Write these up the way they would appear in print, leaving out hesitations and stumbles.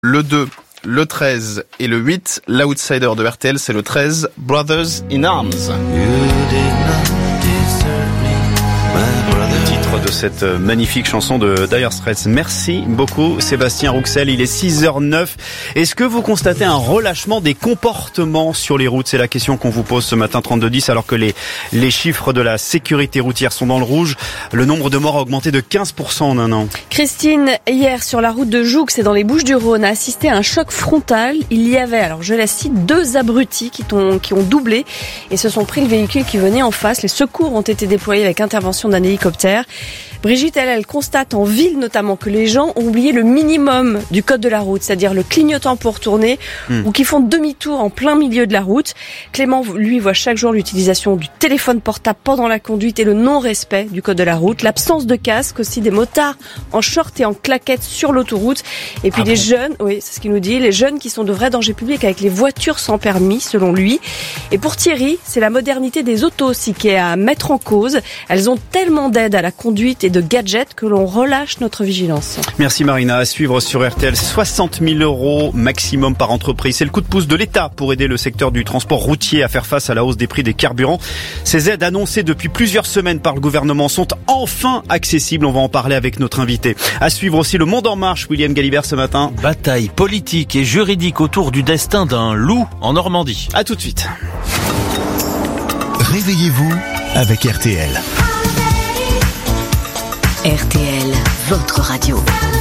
Le 2, le 13 et le 8. L'outsider de RTL, c'est le 13, Brothers in Arms. De cette magnifique chanson de Dire Straits. Merci beaucoup Sébastien Rouxel, il est 6h09. Est-ce que vous constatez un relâchement des comportements sur les routes? C'est la question qu'on vous pose ce matin 3210 alors que les chiffres de la sécurité routière sont dans le rouge. Le nombre de morts a augmenté de 15% en un an. Christine, hier sur la route de Jouques et dans les Bouches-du-Rhône, a assisté à un choc frontal. Il y avait, alors je la cite, 2 abrutis qui ont doublé et se sont pris le véhicule qui venait en face. Les secours ont été déployés avec intervention d'un hélicoptère. Brigitte, elle constate en ville notamment que les gens ont oublié le minimum du code de la route, c'est-à-dire le clignotant pour tourner ou qui font demi-tour en plein milieu de la route. Clément, lui, voit chaque jour l'utilisation du téléphone portable pendant la conduite et le non-respect du code de la route, l'absence de casque aussi, des motards en short et en claquettes sur l'autoroute. Et puis les jeunes, oui, c'est ce qu'il nous dit, les jeunes qui sont de vrais dangers publics avec les voitures sans permis, selon lui. Et pour Thierry, c'est la modernité des autos aussi qui est à mettre en cause. Elles ont tellement d'aide à la conduite et de gadgets que l'on relâche notre vigilance. Merci Marina. À suivre sur RTL, 60 000 € maximum par entreprise. C'est le coup de pouce de l'État pour aider le secteur du transport routier à faire face à la hausse des prix des carburants. Ces aides annoncées depuis plusieurs semaines par le gouvernement sont enfin accessibles. On va en parler avec notre invité. À suivre aussi le Monde en marche, William Galibert ce matin. Bataille politique et juridique autour du destin d'un loup en Normandie. À tout de suite. Réveillez-vous avec RTL. RTL, votre radio.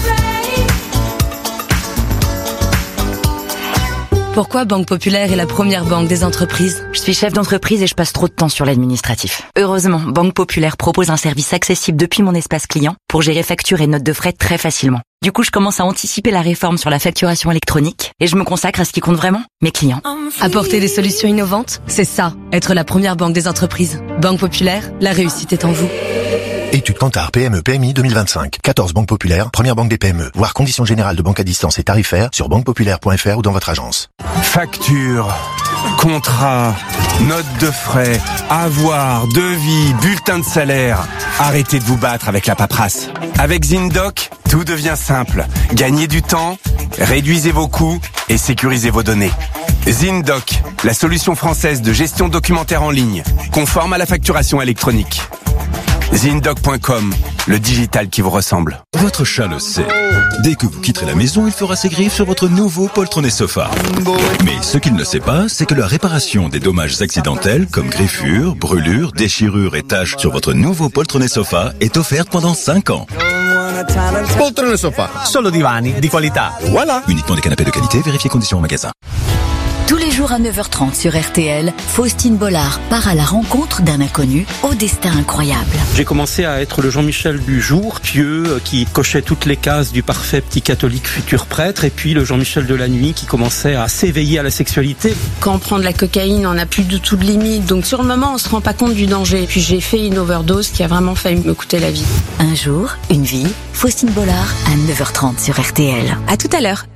Pourquoi Banque Populaire est la première banque des entreprises? Je suis chef d'entreprise et je passe trop de temps sur l'administratif. Heureusement, Banque Populaire propose un service accessible depuis mon espace client pour gérer factures et notes de frais très facilement. Du coup, je commence à anticiper la réforme sur la facturation électronique et je me consacre à ce qui compte vraiment, mes clients. Apporter des solutions innovantes, c'est ça, être la première banque des entreprises. Banque Populaire, la réussite est en vous. Étude Kantar PME PMI 2025. 14 banques populaires, première banque des PME. Voir conditions générales de banque à distance et tarifaires sur banquepopulaire.fr ou dans votre agence. Facture, contrat, note de frais, avoir, devis, bulletin de salaire. Arrêtez de vous battre avec la paperasse. Avec ZinDoc, tout devient simple. Gagnez du temps, réduisez vos coûts et sécurisez vos données. ZinDoc, la solution française de gestion documentaire en ligne, conforme à la facturation électronique. ZinDoc.com, le digital qui vous ressemble. Votre chat le sait. Dès que vous quitterez la maison, il fera ses griffes sur votre nouveau poltronnet sofa. Mais ce qu'il ne sait pas, c'est que la réparation des dommages accidentels, comme griffures, brûlures, déchirures et taches sur votre nouveau poltronnet sofa est offerte pendant 5 ans. Poltronnet sofa. Solo divani di qualità. Voilà. Uniquement des canapés de qualité, vérifiez conditions au magasin. Tous les jours à 9h30 sur RTL, Faustine Bollard part à la rencontre d'un inconnu au destin incroyable. J'ai commencé à être le Jean-Michel du jour, pieux, qui cochait toutes les cases du parfait petit catholique futur prêtre, et puis le Jean-Michel de la nuit qui commençait à s'éveiller à la sexualité. Quand on prend de la cocaïne, on n'a plus du tout de limite, donc sur le moment on se rend pas compte du danger. Puis j'ai fait une overdose qui a vraiment failli me coûter la vie. Un jour, une vie, Faustine Bollard à 9h30 sur RTL. À tout à l'heure.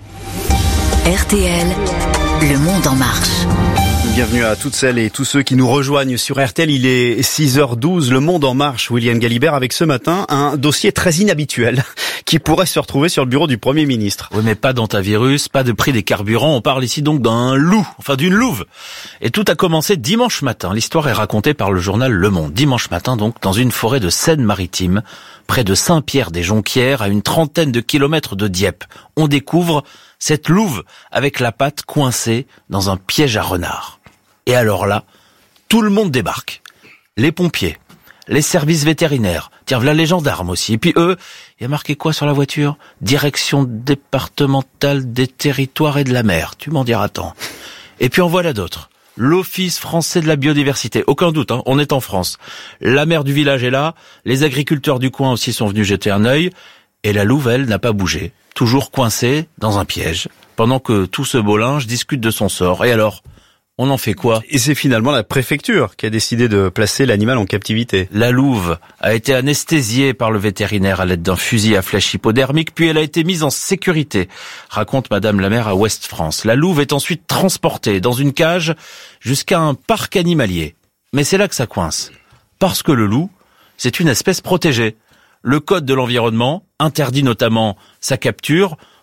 RTL, le monde en marche. Bienvenue à toutes celles et tous ceux qui nous rejoignent sur RTL. Il est 6h12, le monde en marche. William Galibert avec ce matin un dossier très inhabituel qui pourrait se retrouver sur le bureau du Premier ministre. Oui, mais pas d'antivirus, pas de prix des carburants. On parle ici donc d'un loup, enfin d'une louve. Et tout a commencé dimanche matin. L'histoire est racontée par le journal Le Monde. Dimanche matin donc, dans une forêt de Seine-Maritime, près de Saint-Pierre-des-Jonquières, à une trentaine de kilomètres de Dieppe. On découvre cette louve avec la patte coincée dans un piège à renard. Et alors là, tout le monde débarque. Les pompiers, les services vétérinaires, tiens, voilà les gendarmes aussi. Et puis eux, il y a marqué quoi sur la voiture? Direction départementale des territoires et de la mer. Tu m'en diras tant. Et puis en voilà d'autres. L'Office français de la biodiversité. Aucun doute, hein, on est en France. La mère du village est là. Les agriculteurs du coin aussi sont venus jeter un œil. Et la louve, elle, n'a pas bougé. Toujours coincée dans un piège. Pendant que tout ce beau linge discute de son sort. Et alors, on en fait quoi? Et c'est finalement la préfecture qui a décidé de placer l'animal en captivité. La louve a été anesthésiée par le vétérinaire à l'aide d'un fusil à flèche hypodermique, puis elle a été mise en sécurité, raconte Madame la maire à Ouest-France. La louve est ensuite transportée dans une cage jusqu'à un parc animalier. Mais c'est là que ça coince. Parce que le loup, c'est une espèce protégée. Le code de l'environnement interdit notamment sa capture,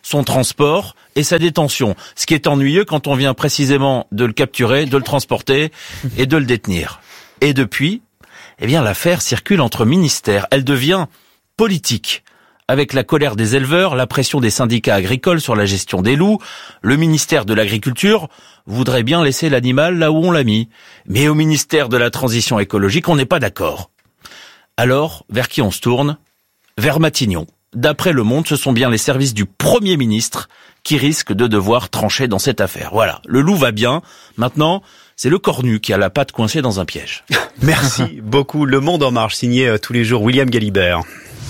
son transport et sa détention. Ce qui est ennuyeux quand on vient précisément de le capturer, de le transporter et de le détenir. Et depuis, l'affaire circule entre ministères. Elle devient politique. Avec la colère des éleveurs, la pression des syndicats agricoles sur la gestion des loups, le ministère de l'Agriculture voudrait bien laisser l'animal là où on l'a mis. Mais au ministère de la Transition écologique, on n'est pas d'accord. Alors, vers qui on se tourne ? Vers Matignon. D'après Le Monde, ce sont bien les services du Premier ministre qui risquent de devoir trancher dans cette affaire. Voilà, le loup va bien. Maintenant, c'est le cornu qui a la patte coincée dans un piège. Merci beaucoup. Le Monde en marche, signé tous les jours William Galibert.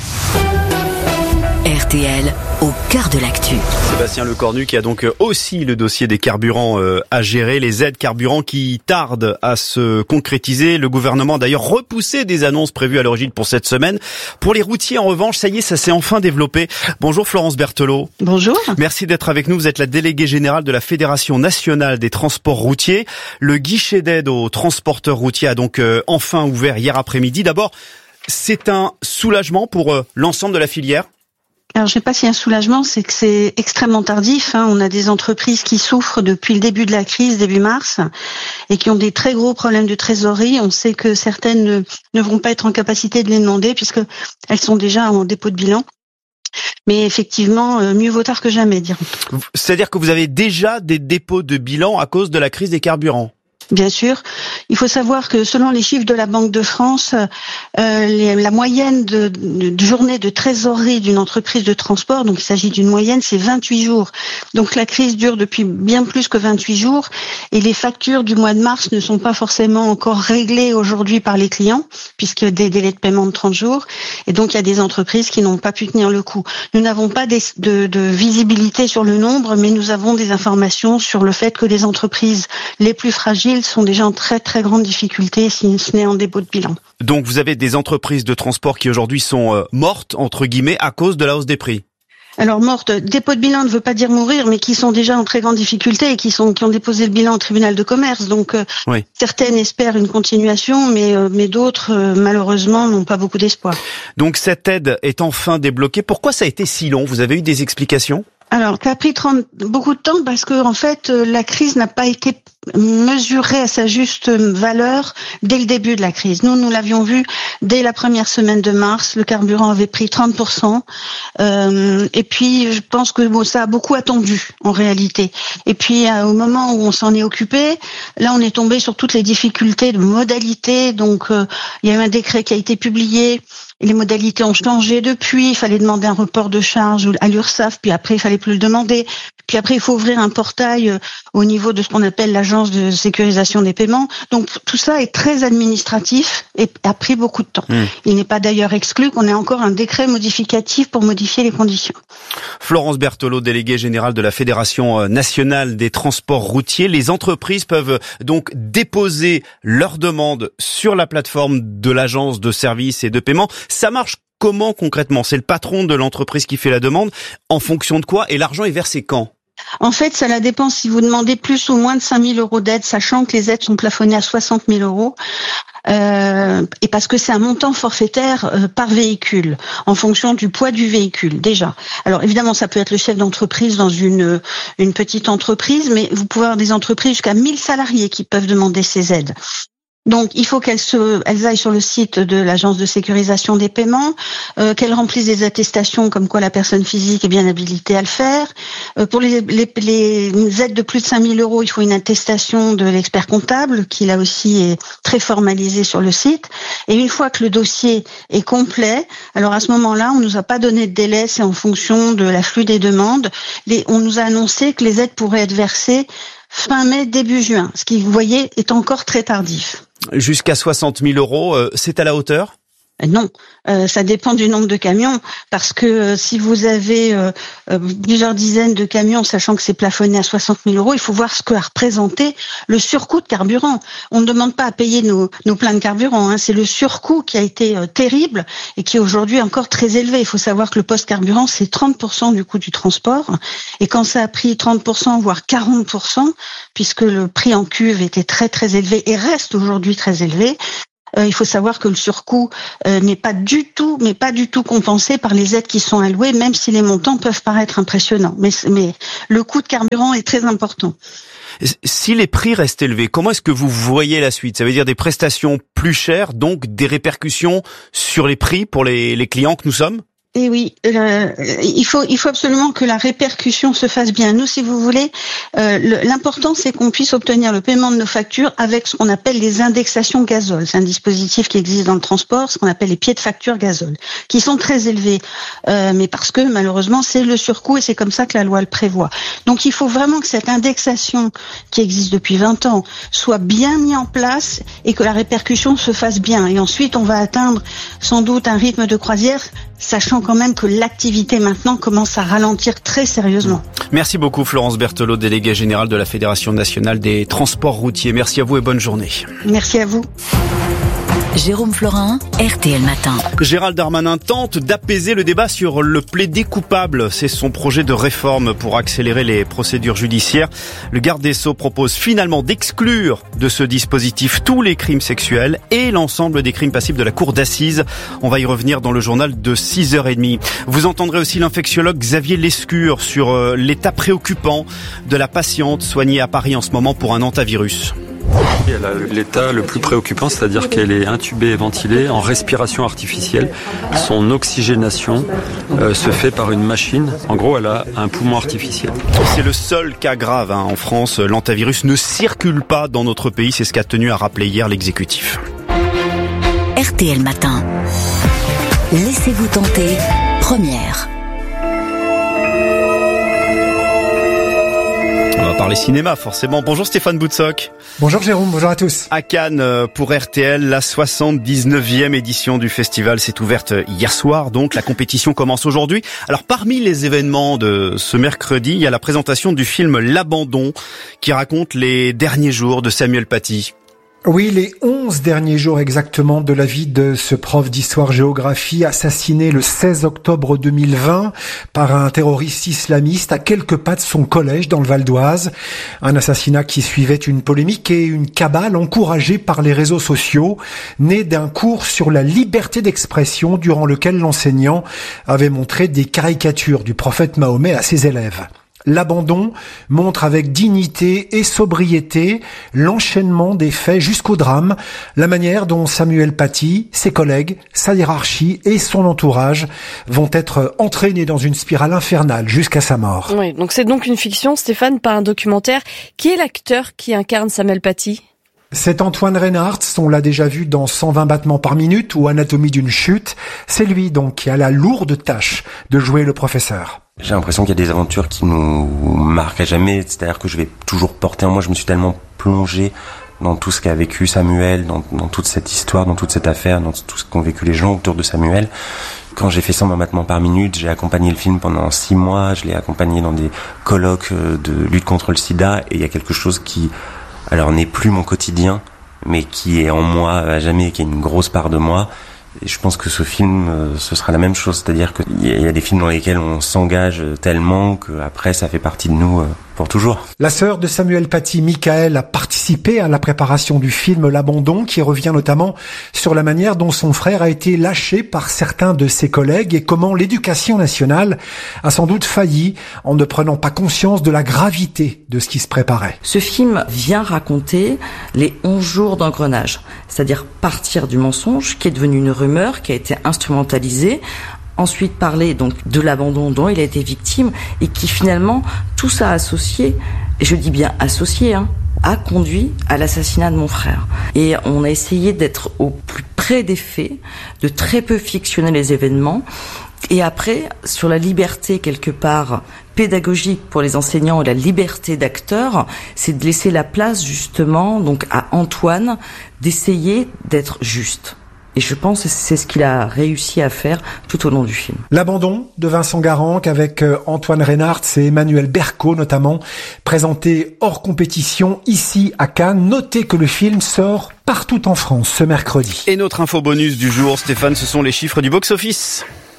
RTL, au cœur de l'actu. Sébastien Lecornu qui a donc aussi le dossier des carburants à gérer, les aides carburants qui tardent à se concrétiser. Le gouvernement a d'ailleurs repoussé des annonces prévues à l'origine pour cette semaine. Pour les routiers, en revanche, ça y est, ça s'est enfin développé. Bonjour Florence Berthelot. Bonjour. Merci d'être avec nous. Vous êtes la déléguée générale de la Fédération nationale des transports routiers. Le guichet d'aide aux transporteurs routiers a donc enfin ouvert hier après-midi. D'abord, c'est un soulagement pour l'ensemble de la filière ? Alors, je sais pas si un soulagement, c'est que c'est extrêmement tardif. On a des entreprises qui souffrent depuis le début de la crise, début mars, et qui ont des très gros problèmes de trésorerie. On sait que certaines ne vont pas être en capacité de les demander puisque elles sont déjà en dépôt de bilan. Mais effectivement, mieux vaut tard que jamais, dirons-nous. C'est-à-dire que vous avez déjà des dépôts de bilan à cause de la crise des carburants ? Bien sûr. Il faut savoir que selon les chiffres de la Banque de France, la moyenne de journée de trésorerie d'une entreprise de transport, donc il s'agit d'une moyenne, c'est 28 jours. Donc la crise dure depuis bien plus que 28 jours et les factures du mois de mars ne sont pas forcément encore réglées aujourd'hui par les clients puisque des délais de paiement de 30 jours et donc il y a des entreprises qui n'ont pas pu tenir le coup. Nous n'avons pas de visibilité sur le nombre, mais nous avons des informations sur le fait que les entreprises les plus fragiles sont déjà en très très grande difficulté si ce n'est en dépôt de bilan. Donc vous avez des entreprises de transport qui aujourd'hui sont mortes, entre guillemets, à cause de la hausse des prix. Alors mortes, dépôt de bilan ne veut pas dire mourir, mais qui sont déjà en très grande difficulté et qui ont déposé le bilan au tribunal de commerce. Donc oui. Certaines espèrent une continuation, mais d'autres malheureusement n'ont pas beaucoup d'espoir. Donc cette aide est enfin débloquée. Pourquoi ça a été si long ? Vous avez eu des explications ? Alors, ça a pris beaucoup de temps parce que en fait, la crise n'a pas été mesurée à sa juste valeur dès le début de la crise. Nous l'avions vu dès la première semaine de mars, le carburant avait pris 30%. Et puis, je pense que ça a beaucoup attendu en réalité. Et puis, au moment où on s'en est occupé, là, on est tombé sur toutes les difficultés de modalités. Donc, il y a eu un décret qui a été publié. Les modalités ont changé depuis. Il fallait demander un report de charge à l'URSSAF, puis après, il fallait plus le demander. Puis après, il faut ouvrir un portail au niveau de ce qu'on appelle l'agence de sécurisation des paiements. Donc, tout ça est très administratif et a pris beaucoup de temps. Il n'est pas d'ailleurs exclu qu'on ait encore un décret modificatif pour modifier les conditions. Florence Berthelot, déléguée générale de la Fédération nationale des transports routiers. Les entreprises peuvent donc déposer leurs demandes sur la plateforme de l'agence de services et de paiement. Ça marche comment concrètement ? C'est le patron de l'entreprise qui fait la demande. En fonction de quoi ? Et l'argent est versé quand ? En fait, ça dépend si vous demandez plus ou moins de 5 000 euros d'aide, sachant que les aides sont plafonnées à 60 000 euros. Et parce que c'est un montant forfaitaire par véhicule, en fonction du poids du véhicule, déjà. Alors évidemment, ça peut être le chef d'entreprise dans une petite entreprise, mais vous pouvez avoir des entreprises jusqu'à 1000 salariés qui peuvent demander ces aides. Donc, il faut qu'elles aillent sur le site de l'agence de sécurisation des paiements, qu'elles remplissent des attestations comme quoi la personne physique est bien habilitée à le faire. Pour les aides de plus de 5 000 euros, il faut une attestation de l'expert comptable, qui là aussi est très formalisée sur le site. Et une fois que le dossier est complet, alors à ce moment-là, on nous a pas donné de délai, c'est en fonction de l'afflux des demandes. On nous a annoncé que les aides pourraient être versées fin mai, début juin, ce qui, vous voyez, est encore très tardif. Jusqu'à 60 000 euros, c'est à la hauteur ? Non, ça dépend du nombre de camions, parce que si vous avez plusieurs dizaines de camions, sachant que c'est plafonné à 60 000 euros, il faut voir ce que a représenté le surcoût de carburant. On ne demande pas à payer nos pleins de carburant, c'est le surcoût qui a été terrible et qui est aujourd'hui encore très élevé. Il faut savoir que le post-carburant, c'est 30% du coût du transport, et quand ça a pris 30%, voire 40%, puisque le prix en cuve était très très élevé et reste aujourd'hui très élevé, Il faut savoir que le surcoût n'est pas du tout compensé par les aides qui sont allouées, même si les montants peuvent paraître impressionnants. Mais le coût de carburant est très important. Si les prix restent élevés, comment est-ce que vous voyez la suite? Ça veut dire des prestations plus chères, donc des répercussions sur les prix pour les clients que nous sommes? Et oui, il faut absolument que la répercussion se fasse bien. Nous, si vous voulez, l'important c'est qu'on puisse obtenir le paiement de nos factures avec ce qu'on appelle les indexations gazole. C'est un dispositif qui existe dans le transport, ce qu'on appelle les pieds de facture gazole, qui sont très élevés, mais parce que malheureusement c'est le surcoût et c'est comme ça que la loi le prévoit. Donc il faut vraiment que cette indexation qui existe depuis 20 ans soit bien mise en place et que la répercussion se fasse bien. Et ensuite on va atteindre sans doute un rythme de croisière, sachant quand même que l'activité maintenant commence à ralentir très sérieusement. Merci beaucoup Florence Berthelot, déléguée générale de la Fédération nationale des transports routiers. Merci à vous et bonne journée. Merci à vous. Jérôme Florin, RTL Matin. Gérald Darmanin tente d'apaiser le débat sur le plaidé coupable. C'est son projet de réforme pour accélérer les procédures judiciaires. Le garde des Sceaux propose finalement d'exclure de ce dispositif tous les crimes sexuels et l'ensemble des crimes passibles de la cour d'assises. On va y revenir dans le journal de 6h30. Vous entendrez aussi l'infectiologue Xavier Lescure sur l'état préoccupant de la patiente soignée à Paris en ce moment pour un hantavirus. Elle a l'état le plus préoccupant, c'est-à-dire qu'elle est intubée et ventilée en respiration artificielle. Son oxygénation se fait par une machine. En gros, elle a un poumon artificiel. C'est le seul cas grave en France. L'hantavirus ne circule pas dans notre pays. C'est ce qu'a tenu à rappeler hier l'exécutif. RTL Matin. Laissez-vous tenter. Première. On va parler cinéma, forcément. Bonjour Stéphane Boutsock. Bonjour Jérôme, bonjour à tous. À Cannes, pour RTL, la 79e édition du festival s'est ouverte hier soir, donc la compétition commence aujourd'hui. Alors parmi les événements de ce mercredi, il y a la présentation du film L'Abandon, qui raconte les derniers jours de Samuel Paty. Oui, les 11 derniers jours exactement de la vie de ce prof d'histoire-géographie assassiné le 16 octobre 2020 par un terroriste islamiste à quelques pas de son collège dans le Val d'Oise. Un assassinat qui suivait une polémique et une cabale encouragée par les réseaux sociaux, née d'un cours sur la liberté d'expression durant lequel l'enseignant avait montré des caricatures du prophète Mahomet à ses élèves. L'abandon montre avec dignité et sobriété l'enchaînement des faits jusqu'au drame, la manière dont Samuel Paty, ses collègues, sa hiérarchie et son entourage vont être entraînés dans une spirale infernale jusqu'à sa mort. Oui, donc c'est donc une fiction, Stéphane, pas un documentaire. Qui est l'acteur qui incarne Samuel Paty ? C'est Antoine Reinhardt, on l'a déjà vu dans 120 battements par minute ou Anatomie d'une chute. C'est lui donc qui a la lourde tâche de jouer le professeur. J'ai l'impression qu'il y a des aventures qui nous marquent à jamais, c'est-à-dire que je vais toujours porter en moi, je me suis tellement plongé dans tout ce qu'a vécu Samuel, dans toute cette histoire, dans toute cette affaire, dans tout ce qu'ont vécu les gens autour de Samuel. Quand j'ai fait 120 battements par minute, j'ai accompagné le film pendant 6 mois, je l'ai accompagné dans des colloques de lutte contre le sida, et il y a quelque chose qui, alors n'est plus mon quotidien, mais qui est en moi à jamais, qui est une grosse part de moi. Et je pense que ce film, ce sera la même chose, c'est-à-dire qu'il y a des films dans lesquels on s'engage tellement qu'après ça fait partie de nous pour toujours. La sœur de Samuel Paty, Michael, a participé à la préparation du film L'Abandon, qui revient notamment sur la manière dont son frère a été lâché par certains de ses collègues et comment l'éducation nationale a sans doute failli en ne prenant pas conscience de la gravité de ce qui se préparait. Ce film vient raconter les 11 jours d'engrenage, c'est-à-dire partir du mensonge qui est devenu une rumeur, qui a été instrumentalisée, ensuite parler donc de l'abandon dont il a été victime et qui finalement, tout ça associé, et je dis bien associé, a conduit à l'assassinat de mon frère. Et on a essayé d'être au plus près des faits, de très peu fictionner les événements. Et après, sur la liberté quelque part pédagogique pour les enseignants et la liberté d'acteurs, c'est de laisser la place justement donc à Antoine d'essayer d'être juste. Et je pense que c'est ce qu'il a réussi à faire tout au long du film. L'Abandon de Vincent Garanc avec Antoine Reinhardt et Emmanuel Berco notamment, présenté hors compétition ici à Cannes. Notez que le film sort partout en France ce mercredi. Et notre info bonus du jour, Stéphane, ce sont les chiffres du box-office.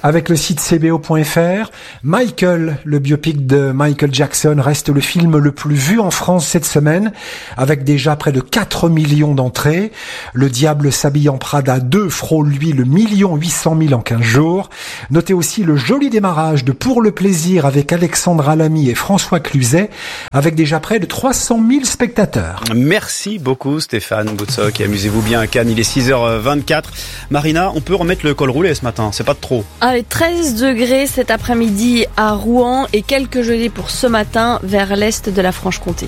Avec le site cbo.fr, Michael, le biopic de Michael Jackson, reste le film le plus vu en France cette semaine, avec déjà près de 4 millions d'entrées. Le diable s'habille en Prada 2 frôle lui le 1 800 000 en 15 jours. Notez aussi le joli démarrage de Pour le plaisir avec Alexandra Lamy et François Cluzet, avec déjà près de 300 000 spectateurs. Merci beaucoup Stéphane Boutsock et amusez-vous bien à Cannes, il est 6h24. Marina, on peut remettre le col roulé ce matin, c'est pas de trop. Avec 13 degrés cet après-midi à Rouen et quelques gelées pour ce matin vers l'est de la Franche-Comté.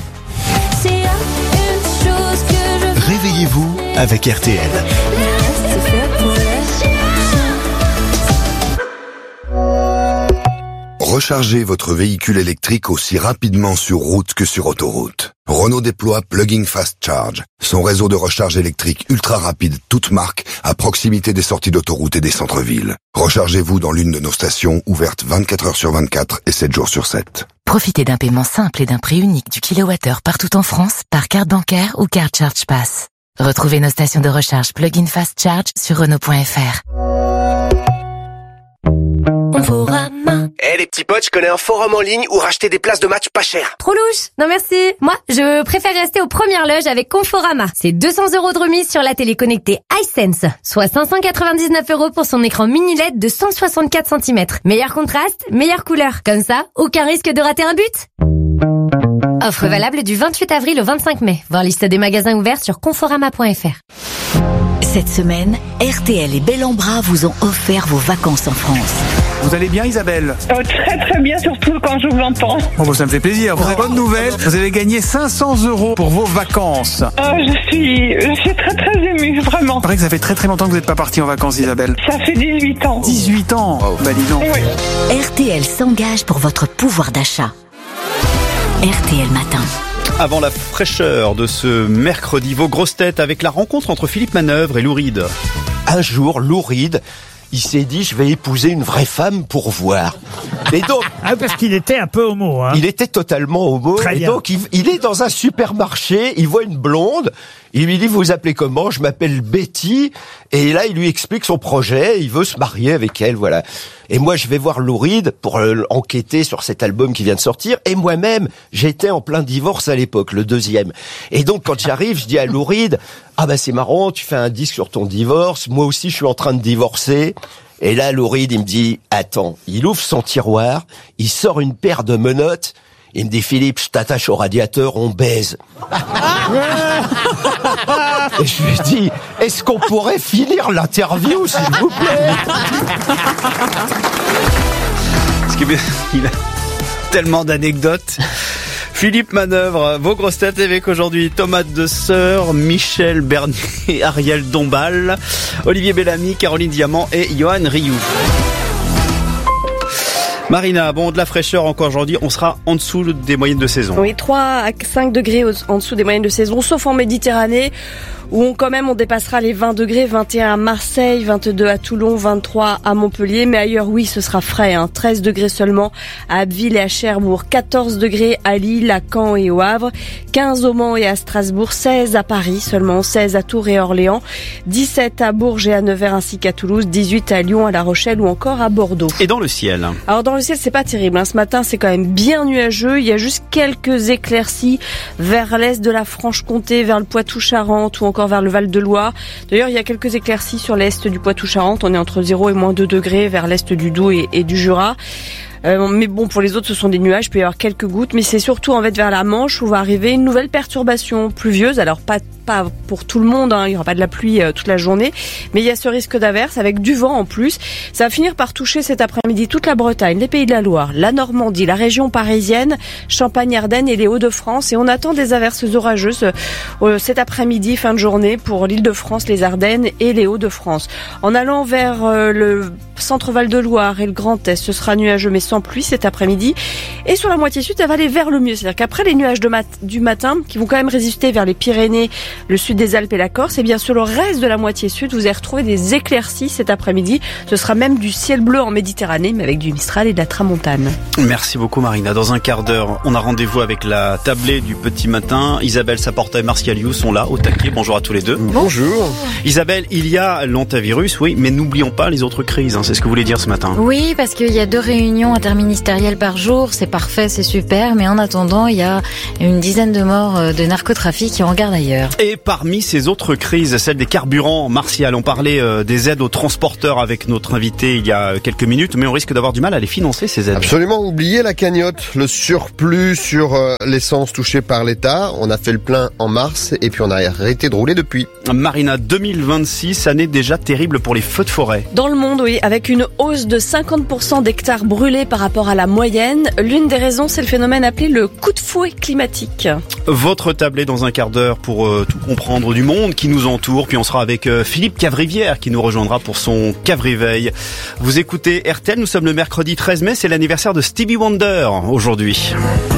Réveillez-vous avec RTL. Rechargez votre véhicule électrique aussi rapidement sur route que sur autoroute. Renault déploie Plug-in Fast Charge, son réseau de recharge électrique ultra rapide, toute marque, à proximité des sorties d'autoroute et des centres-villes. Rechargez-vous dans l'une de nos stations, ouvertes 24 heures sur 24 et 7 jours sur 7. Profitez d'un paiement simple et d'un prix unique du kilowattheure partout en France par carte bancaire ou carte Charge Pass. Retrouvez nos stations de recharge Plug-in Fast Charge sur Renault.fr. Les petits potes, je connais un forum en ligne où racheter des places de match pas cher. Trop louche. Non merci. Moi, je préfère rester aux premières loges avec Conforama. C'est 200 € de remise sur la télé connectée iSense, soit 599 € pour son écran mini LED de 164 cm. Meilleur contraste, meilleure couleur. Comme ça, aucun risque de rater un but. Offre valable du 28 avril au 25 mai. Voir liste des magasins ouverts sur conforama.fr. Cette semaine, RTL et Bel en Bras vous ont offert vos vacances en France. Vous allez bien Isabelle? Très très bien, surtout quand je vous entends. Bon, ça me fait plaisir. Bonne nouvelle, vous avez gagné 500 € pour vos vacances. Je suis très très émue, vraiment. Il paraît que ça fait très très longtemps que vous n'êtes pas partie en vacances Isabelle. Ça fait 18 ans. 18 ans oh. Bah dis donc. Oui. RTL s'engage pour votre pouvoir d'achat. RTL Matin. Avant la fraîcheur de ce mercredi, vos grosses têtes avec la rencontre entre Philippe Manœuvre et Lou Reed. Un jour, Lou Reed, il s'est dit, je vais épouser une vraie femme pour voir. Et donc, parce qu'il était un peu homo. Hein. Il était totalement homo. Très et bien. donc, il est dans un supermarché, il voit une blonde, il lui dit, vous vous appelez comment? Je m'appelle Betty. Et là, il lui explique son projet, il veut se marier avec elle, voilà. Et moi, je vais voir Lou Reed pour enquêter sur cet album qui vient de sortir. Et moi-même, j'étais en plein divorce à l'époque, le 2e. Et donc, quand j'arrive, je dis à Lou Reed, ah bah c'est marrant, tu fais un disque sur ton divorce, moi aussi je suis en train de divorcer. Et là, Lou Reed, il me dit, attends, il ouvre son tiroir, il sort une paire de menottes, il me dit, Philippe, je t'attache au radiateur, on baise. Et je lui dis, est-ce qu'on pourrait finir l'interview, s'il vous plaît? Parce qu'il a tellement d'anecdotes. Philippe Manœuvre, vos grosses têtes avec aujourd'hui Thomas Desseur, Michel Bernier, Ariel Dombal, Olivier Bellamy, Caroline Diamant et Johan Rioux. Marina, bon, de la fraîcheur encore aujourd'hui, on sera en dessous des moyennes de saison. Oui, 3 à 5 degrés en dessous des moyennes de saison, sauf en Méditerranée, où on dépassera les 20 degrés, 21 à Marseille, 22 à Toulon, 23 à Montpellier, mais ailleurs, oui, ce sera frais, 13 degrés seulement à Abbeville et à Cherbourg, 14 degrés à Lille, à Caen et au Havre, 15 au Mans et à Strasbourg, 16 à Paris seulement, 16 à Tours et Orléans, 17 à Bourges et à Nevers ainsi qu'à Toulouse, 18 à Lyon, à La Rochelle ou encore à Bordeaux. Et dans le ciel? Alors dans le ciel, c'est pas terrible, ce matin, c'est quand même bien nuageux, il y a juste quelques éclaircies vers l'est de la Franche-Comté, vers le Poitou-Charentes ou encore vers le Val-de-Loire. D'ailleurs, il y a quelques éclaircies sur l'est du Poitou-Charentes. On est entre 0 et moins 2 degrés vers l'est du Doubs et du Jura. Mais bon, pour les autres, ce sont des nuages. Il peut y avoir quelques gouttes, mais c'est surtout en fait vers la Manche où va arriver une nouvelle perturbation pluvieuse. Alors pas pour tout le monde, il y aura pas de la pluie toute la journée, mais il y a ce risque d'averse avec du vent en plus. Ça va finir par toucher cet après-midi toute la Bretagne, les Pays de la Loire, la Normandie, la région parisienne, Champagne-Ardenne et les Hauts-de-France. Et on attend des averses orageuses cet après-midi, fin de journée, pour l'Île-de-France, les Ardennes et les Hauts-de-France. En allant vers le centre Val-de-Loire et le Grand Est, ce sera nuageux mais sans sans pluie cet après-midi. Et sur la moitié sud, ça va aller vers le mieux. C'est-à-dire qu'après les nuages du matin, qui vont quand même résister vers les Pyrénées, le sud des Alpes et la Corse, et bien sur le reste de la moitié sud, vous allez retrouver des éclaircies cet après-midi. Ce sera même du ciel bleu en Méditerranée, mais avec du Mistral et de la tramontane. Merci beaucoup Marina. Dans un quart d'heure, on a rendez-vous avec la tablée du petit matin. Isabelle Saporta et Martial You sont là au taquet. Bonjour à tous les deux. Bonjour. Isabelle, il y a l'hantavirus, oui, mais n'oublions pas les autres crises. C'est ce que vous voulez dire ce matin. Oui, parce qu'il y a 2 réunions interministérielles par jour. C'est parfait, c'est super. Mais en attendant, il y a une dizaine de morts de narcotrafic qui en regardent ailleurs. Et parmi ces autres crises, celle des carburants, Martial, on parlait des aides aux transporteurs avec notre invité il y a quelques minutes, mais on risque d'avoir du mal à les financer, ces aides. Absolument, oubliez la cagnotte, le surplus sur l'essence touchée par l'État. On a fait le plein en mars et puis on a arrêté de rouler depuis. Marina, 2026, année déjà terrible pour les feux de forêt. Dans le monde, oui, avec une hausse de 50% d'hectares brûlés par rapport à la moyenne. L'une des raisons, c'est le phénomène appelé le coup de fouet climatique. Votre tablée dans un quart d'heure pour tout comprendre du monde qui nous entoure. Puis on sera avec Philippe Cavrivière qui nous rejoindra pour son Cavriveil. Vous écoutez RTL, nous sommes le mercredi 13 mai, c'est l'anniversaire de Stevie Wonder aujourd'hui.